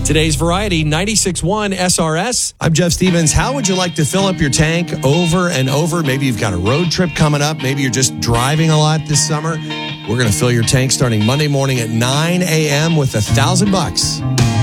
Today's Variety, 96.1 SRS. I'm Jeff Stevens. How would you like to fill up your tank over and over? Maybe you've got a road trip coming up. Maybe you're just driving a lot this summer. We're going to fill your tank starting Monday morning at 9 a.m. with $1,000.